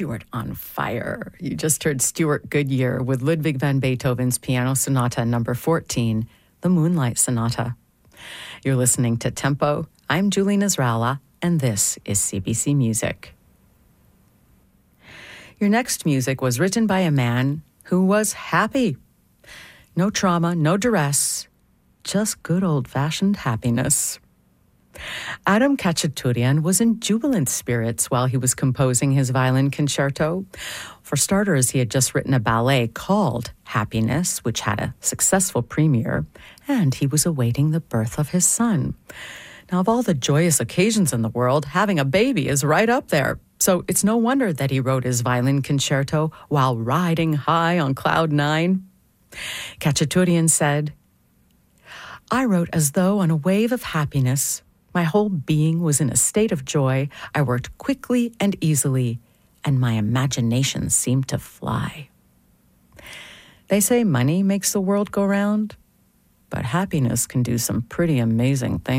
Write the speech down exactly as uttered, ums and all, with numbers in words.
Stuart on fire. You just heard Stuart Goodyear with Ludwig van Beethoven's Piano Sonata number fourteen, the Moonlight Sonata. You're listening to Tempo. I'm Julie Nasrallah, and this is C B C Music. Your next music was written by a man who was happy. No trauma, no duress, just good old-fashioned happiness. Adam Khachaturian was in jubilant spirits while he was composing his violin concerto. For starters, he had just written a ballet called Happiness, which had a successful premiere, and he was awaiting the birth of his son. Now, of all the joyous occasions in the world, having a baby is right up there. So it's no wonder that he wrote his violin concerto while riding high on cloud nine. Khachaturian said, "I wrote as though on a wave of happiness. My whole being was in a state of joy. I worked quickly and easily, and my imagination seemed to fly." They say money makes the world go round, but happiness can do some pretty amazing things.